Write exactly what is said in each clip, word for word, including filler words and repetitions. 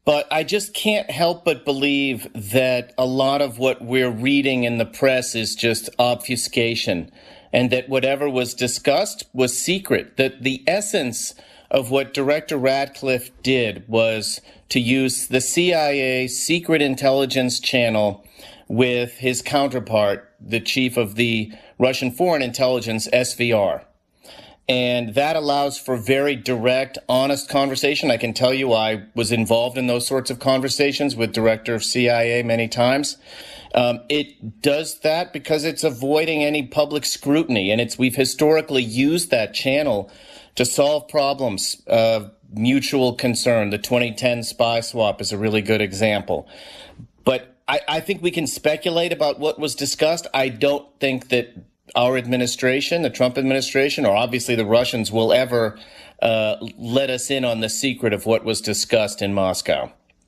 But I just can't help but believe that a lot of what we're reading in the press is just obfuscation, and that whatever was discussed was secret, that the essence of what Director Ratcliffe did was to use the C I A secret intelligence channel with his counterpart, the chief of the Russian Foreign Intelligence, S V R. And that allows for very direct, honest conversation. I can tell you I was involved in those sorts of conversations with Director of C I A many times. Um, it does that because it's avoiding any public scrutiny, and it's we've historically used that channel to solve problems of mutual concern. The twenty ten spy swap is a really good example. But I, I think we can speculate about what was discussed. I don't think that our administration, the Trump administration, or obviously the Russians will ever uh, let us in on the secret of what was discussed in Moscow.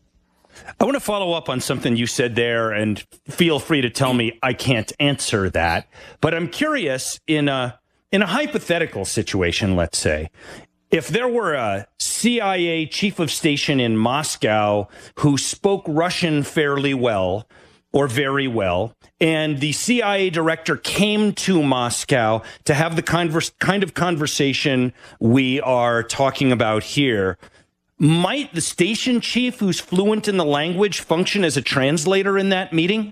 I want to follow up on something you said there, and feel free to tell me I can't answer that. But I'm curious, in a in a hypothetical situation, let's say, if there were a C I A chief of station in Moscow who spoke Russian fairly well, or very well, and the C I A director came to Moscow to have the converse, kind of conversation we are talking about here, might the station chief who's fluent in the language function as a translator in that meeting?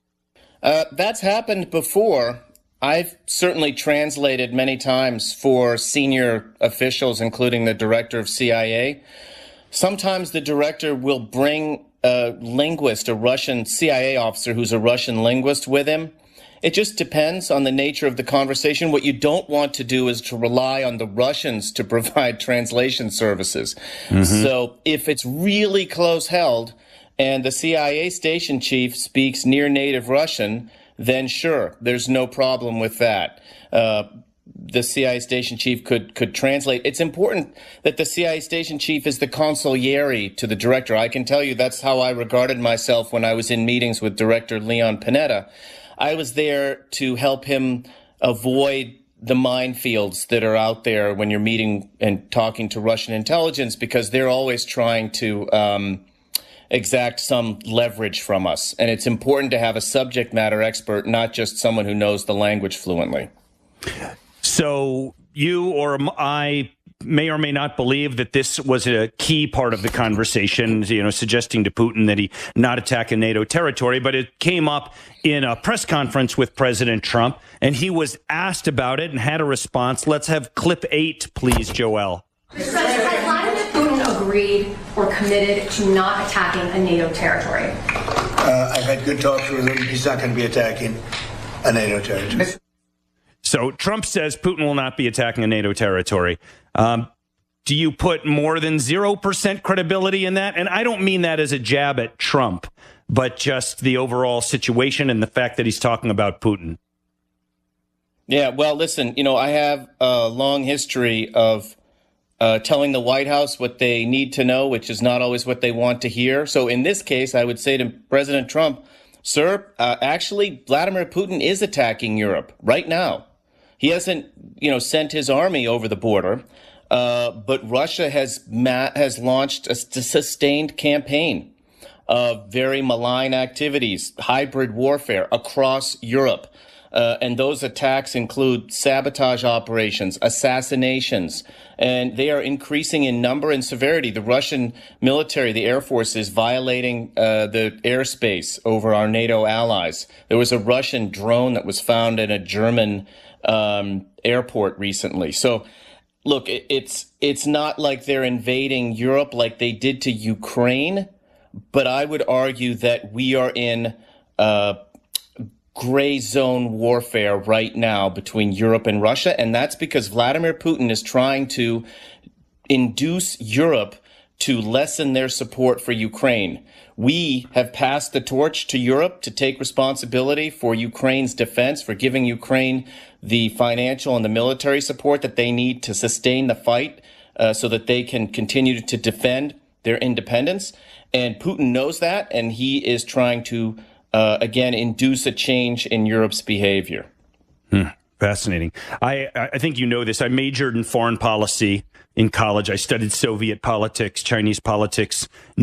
Uh, that's happened before. I've certainly translated many times for senior officials, including the director of C I A. Sometimes the director will bring a linguist, a Russian C I A officer who's a Russian linguist with him. It just depends on the nature of the conversation. What you don't want to do is to rely on the Russians to provide translation services. Mm-hmm. So if it's really close held and the C I A station chief speaks near native Russian, then sure, there's no problem with that. Uh, the C I A station chief could could translate. It's important that the C I A station chief is the consigliere to the director. I can tell you that's how I regarded myself when I was in meetings with Director Leon Panetta. I was there to help him avoid the minefields that are out there when you're meeting and talking to Russian intelligence, because they're always trying to um, exact some leverage from us. And it's important to have a subject matter expert, not just someone who knows the language fluently. So you or I may or may not believe that this was a key part of the conversation, you know, suggesting to Putin that he not attack a NATO territory. But it came up in a press conference with President Trump, and he was asked about it and had a response. Let's have clip eight, please, Joelle. Has Vladimir Putin agreed or committed to not attacking a NATO territory? Uh, I've had good talks with him. He's not going to be attacking a NATO territory. So Trump says Putin will not be attacking a NATO territory. Um, do you put more than zero percent credibility in that? And I don't mean that as a jab at Trump, but just the overall situation and the fact that he's talking about Putin. Yeah, well, listen, you know, I have a long history of uh, telling the White House what they need to know, which is not always what they want to hear. So in this case, I would say to President Trump, sir, uh, actually, Vladimir Putin is attacking Europe right now. He hasn't, you know, sent his army over the border, uh, but Russia has ma- has launched a, a sustained campaign of very malign activities, hybrid warfare across Europe. Uh, and those attacks include sabotage operations, assassinations, and they are increasing in number and severity. The Russian military, the Air Force, is violating uh, the airspace over our NATO allies. There was a Russian drone that was found in a German um, airport recently. So, look, it, it's it's not like they're invading Europe like they did to Ukraine, but I would argue that we are in uh gray zone warfare right now between Europe and Russia. And that's because Vladimir Putin is trying to induce Europe to lessen their support for Ukraine. We have passed the torch to Europe to take responsibility for Ukraine's defense, for giving Ukraine the financial and the military support that they need to sustain the fight uh, so that they can continue to defend their independence. And Putin knows that, and he is trying to Uh, again, induce a change in Europe's behavior. Hmm. Fascinating. I, I think you know this. I majored in foreign policy in college. I studied Soviet politics, Chinese politics.